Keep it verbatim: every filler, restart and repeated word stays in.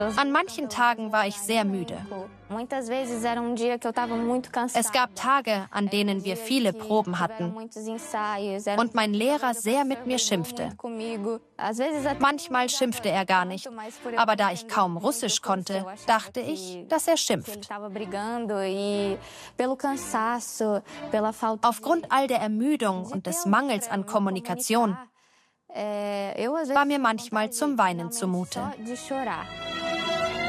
An manchen Tagen war ich sehr müde. Es gab Tage, an denen wir viele Proben hatten und mein Lehrer sehr mit mir schimpfte. Manchmal schimpfte er gar nicht, aber da ich kaum Russisch konnte, dachte ich, dass er schimpft. Aufgrund all der Ermüdung und des Mangels an Kommunikation war mir manchmal zum Weinen zumute.